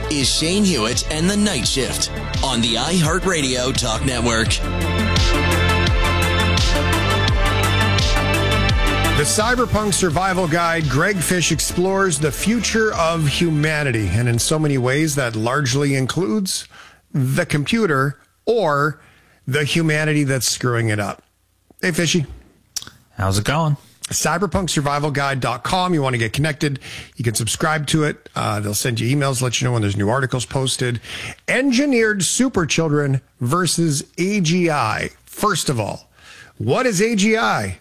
is Shane Hewitt and the Night Shift on the iHeartRadio Talk Network. The Cyberpunk Survival Guide, Greg Fish explores the future of humanity, and in so many ways that largely includes the computer or the humanity that's screwing it up. Hey, Fishy. How's it going? CyberpunkSurvivalGuide.com. You want to get connected, you can subscribe to it. They'll send you emails, let you know when there's new articles posted. Engineered super children versus AGI. First of all, what is AGI?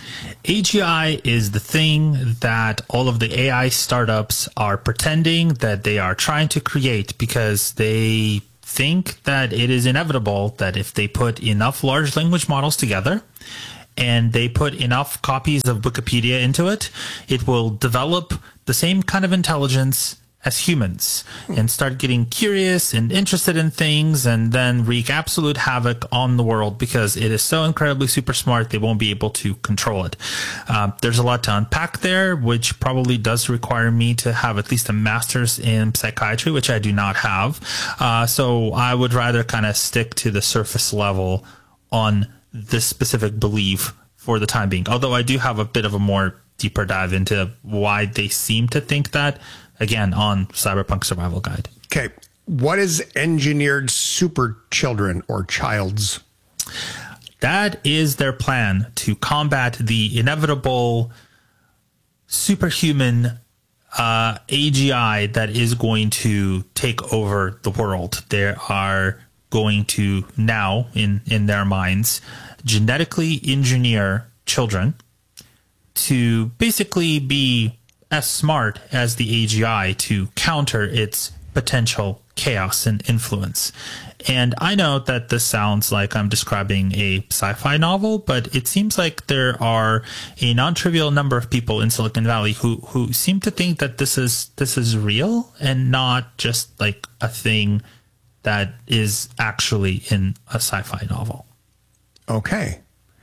AGI is the thing that all of the AI startups are pretending that they are trying to create because they think that it is inevitable that if they put enough large language models together and they put enough copies of Wikipedia into it, it will develop the same kind of intelligence as humans and start getting curious and interested in things and then wreak absolute havoc on the world because it is so incredibly super smart they won't be able to control it. There's a lot to unpack there, which probably does require me to have at least a master's in psychiatry, which I do not have. So I would rather kind of stick to the surface level on this specific belief for the time being. Although I do have a bit of a more deeper dive into why they seem to think that, again, on Cyberpunk Survival Guide. Okay. What is engineered super children or childs? That is their plan to combat the inevitable superhuman AGI that is going to take over the world. They are going to now, in their minds, genetically engineer children to basically be as smart as the AGI to counter its potential chaos and influence. And I know that this sounds like I'm describing a sci-fi novel, but it seems like there are a non-trivial number of people in Silicon Valley who seem to think that this is real and not just like a thing that is actually in a sci-fi novel. Okay.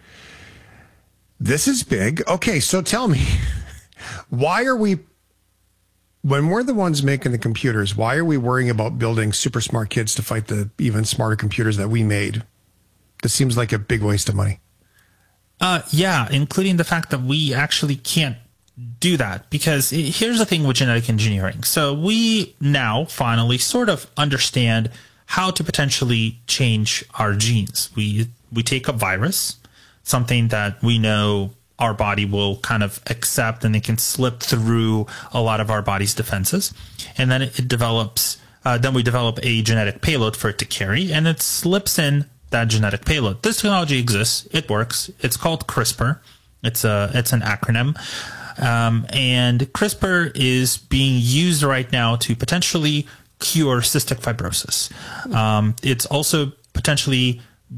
This is big. Okay, so tell me, why are we, when we're the ones making the computers, why are we worrying about building super smart kids to fight the even smarter computers that we made? This seems like a big waste of money. Yeah, including the fact that we actually can't do that, because here's the thing with genetic engineering. So we now finally sort of understand how to potentially change our genes. We take a virus, something that we know our body will kind of accept and it can slip through a lot of our body's defenses. And then it develops, then we develop a genetic payload for it to carry, and it slips in that genetic payload. This technology exists. It works. It's called CRISPR. It's an acronym. And CRISPR is being used right now to potentially cure cystic fibrosis. It's also potentially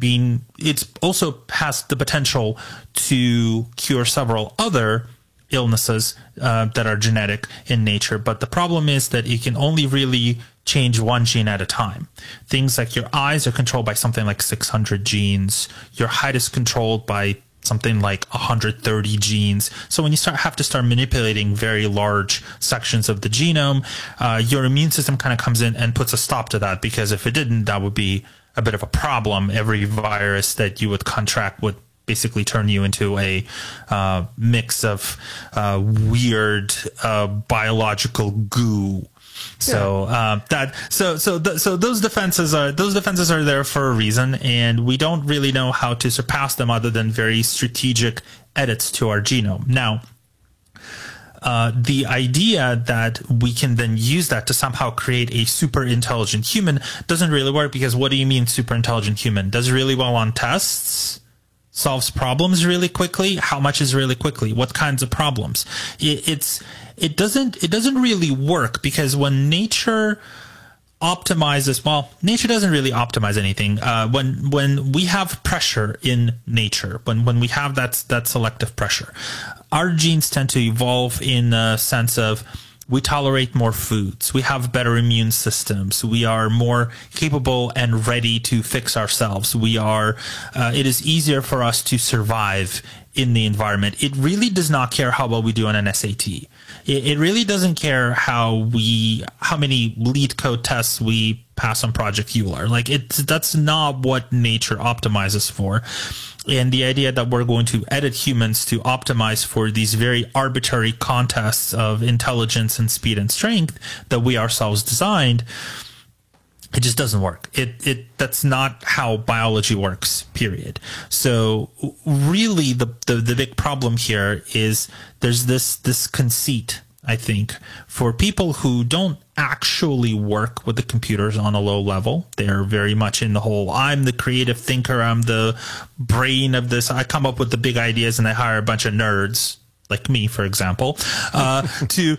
has the potential to cure several other illnesses that are genetic in nature. But the problem is that it can only really change one gene at a time. Things like your eyes are controlled by something like 600 genes. Your height is controlled by something like 130 genes. So when you have to start manipulating very large sections of the genome, your immune system kind of comes in and puts a stop to that, because if it didn't, that would be a bit of a problem. Every virus that you would contract would basically turn you into a mix of weird biological goo. So those defenses are there for a reason, and we don't really know how to surpass them other than very strategic edits to our genome. Now, the idea that we can then use that to somehow create a super intelligent human doesn't really work, because what do you mean super intelligent human? Does really well on tests? Solves problems really quickly? How much is really quickly? What kinds of problems? It doesn't really work, because when nature optimizes, well, nature doesn't really optimize anything. When we have pressure in nature, when we have that selective pressure, our genes tend to evolve in a sense of we tolerate more foods, we have better immune systems, we are more capable and ready to fix ourselves. It is easier for us to survive in the environment. It really does not care how well we do on an SAT. It really doesn't care how many lead code tests we pass on Project Euler. Like that's not what nature optimizes for. And the idea that we're going to edit humans to optimize for these very arbitrary contests of intelligence and speed and strength that we ourselves designed, it just doesn't work. That's not how biology works, period. So really the big problem here is there's this conceit, I think, for people who don't actually work with the computers on a low level. They're very much in the whole, I'm the creative thinker, I'm the brain of this, I come up with the big ideas, and I hire a bunch of nerds like me, for example, to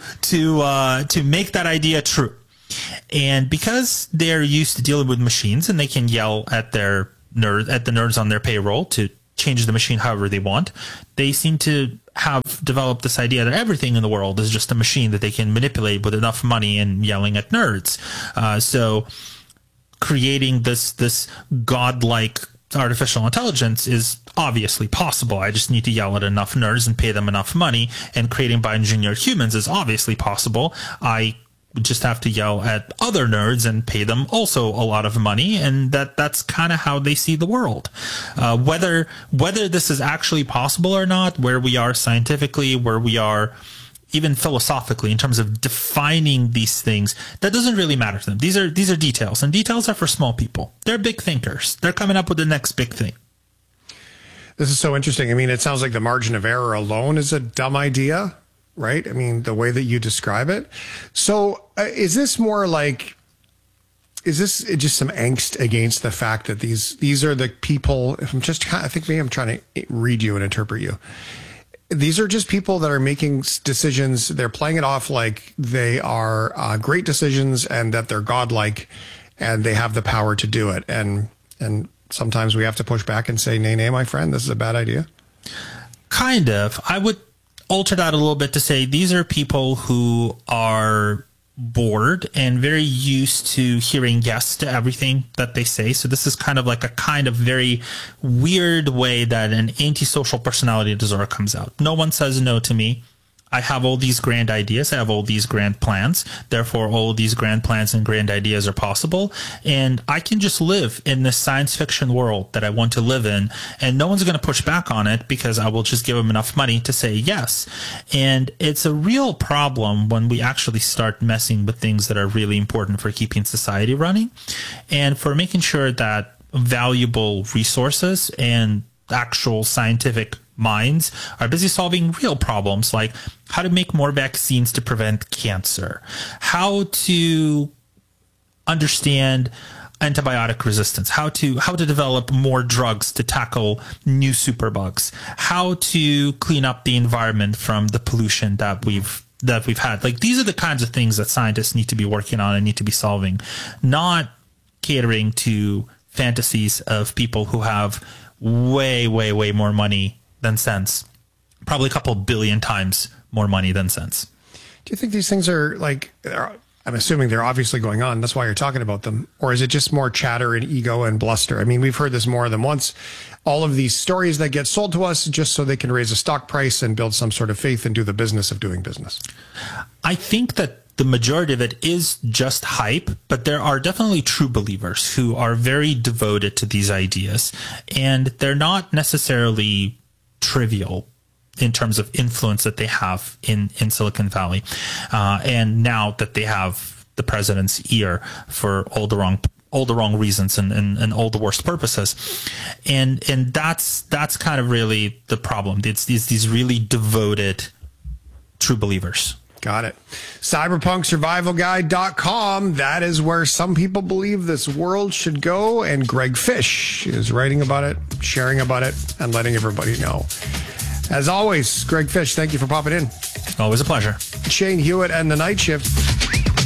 make that idea true. And because they're used to dealing with machines and they can yell at the nerds on their payroll to change the machine however they want, they seem to have developed this idea that everything in the world is just a machine that they can manipulate with enough money and yelling at nerds. So creating this godlike artificial intelligence is obviously possible. I just need to yell at enough nerds and pay them enough money. And creating bioengineered humans is obviously possible. I just have to yell at other nerds and pay them also a lot of money, and that's kind of how they see the world. Whether this is actually possible or not, where we are scientifically, where we are even philosophically in terms of defining these things, that doesn't really matter to them. These are details, and details are for small people. They're big thinkers. They're coming up with the next big thing. This is so interesting. I mean, it sounds like the margin of error alone is a dumb idea, right? I mean, the way that you describe it. So is this more like, is this just some angst against the fact that these are the people, if I think maybe I'm trying to read you and interpret you. These are just people that are making decisions. They're playing it off like they are great decisions and that they're godlike and they have the power to do it. And sometimes we have to push back and say, nay, my friend, this is a bad idea. Kind of. I would alter that a little bit to say these are people who are bored and very used to hearing yes to everything that they say. So this is kind of like a kind of very weird way that an antisocial personality disorder comes out. No one says no to me. I have all these grand ideas. I have all these grand plans. Therefore, all these grand plans and grand ideas are possible. And I can just live in this science fiction world that I want to live in. And no one's going to push back on it because I will just give them enough money to say yes. And it's a real problem when we actually start messing with things that are really important for keeping society running and for making sure that valuable resources and actual scientific minds are busy solving real problems like how to make more vaccines to prevent cancer, how to understand antibiotic resistance, how to develop more drugs to tackle new superbugs, how to clean up the environment from the pollution that we've had. Like, these are the kinds of things that scientists need to be working on and need to be solving, not catering to fantasies of people who have way more money than sense, probably a couple billion times more money than sense. Do you think these things are like, I'm assuming they're obviously going on, that's why you're talking about them, or is it just more chatter and ego and bluster? I mean, we've heard this more than once. All of these stories that get sold to us just so they can raise a stock price and build some sort of faith and do the business of doing business. I think that the majority of it is just hype, but there are definitely true believers who are very devoted to these ideas, and they're not necessarily trivial in terms of influence that they have in Silicon Valley. And now that they have the president's ear for all the wrong reasons and all the worst purposes. And that's kind of really the problem. It's these really devoted true believers. Got it. Cyberpunksurvivalguide.com. That is where some people believe this world should go. And Greg Fish is writing about it, sharing about it, and letting everybody know. As always, Greg Fish, thank you for popping in. Always a pleasure. Shane Hewitt and The Night Shift.